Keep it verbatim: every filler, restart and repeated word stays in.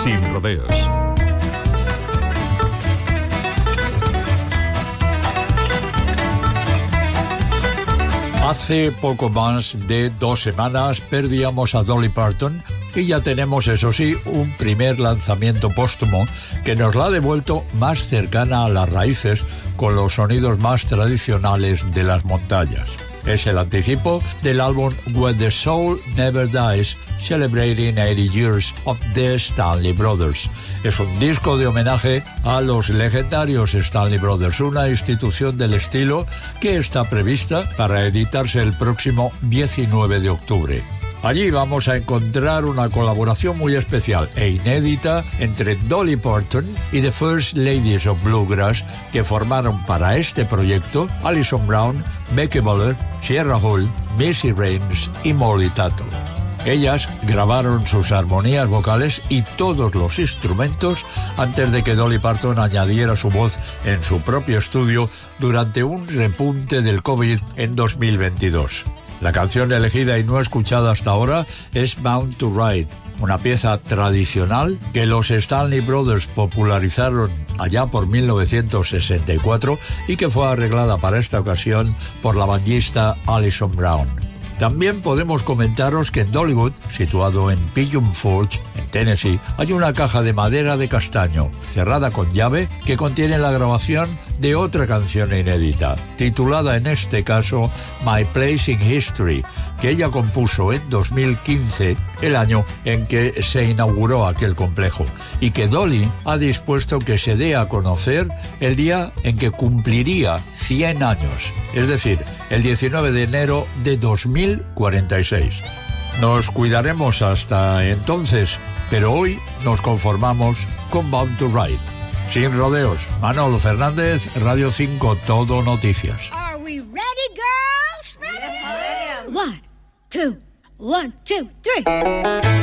Sin rodeos. Hace poco más de dos semanas perdíamos a Dolly Parton y ya tenemos, eso sí, un primer lanzamiento póstumo que nos la ha devuelto más cercana a las raíces con los sonidos más tradicionales de las montañas. Es el anticipo del álbum When the Soul Never Dies, Celebrating eighty years of the Stanley Brothers. Es un disco de homenaje a los legendarios Stanley Brothers, una institución del estilo que está prevista para editarse el próximo diecinueve de octubre. Allí vamos a encontrar una colaboración muy especial e inédita entre Dolly Parton y The First Ladies of Bluegrass, que formaron para este proyecto Alison Brown, Becky Buller, Sierra Hull, Missy Raines y Molly Tuttle. Ellas grabaron sus armonías vocales y todos los instrumentos antes de que Dolly Parton añadiera su voz en su propio estudio durante un repunte del COVID en dos mil veintidós. La canción elegida y no escuchada hasta ahora es Bound to Ride, una pieza tradicional que los Stanley Brothers popularizaron allá por mil novecientos sesenta y cuatro y que fue arreglada para esta ocasión por la banjista Alison Brown. También podemos comentaros que en Dollywood, situado en Pigeon Forge, en Tennessee, hay una caja de madera de castaño, cerrada con llave, que contiene la grabación de otra canción inédita, titulada en este caso My Place in History, que ella compuso en dos mil quince, el año en que se inauguró aquel complejo, y que Dolly ha dispuesto que se dé a conocer el día en que cumpliría cien años, es decir, el diecinueve de enero de dos mil cuarenta y seis. Nos cuidaremos hasta entonces, pero hoy nos conformamos con Bound to Ride. Sin rodeos, Manolo Fernández, Radio cinco, Todo Noticias. Are we ready, girls? Ready? Yes, ma'am. One, two, one, two, three.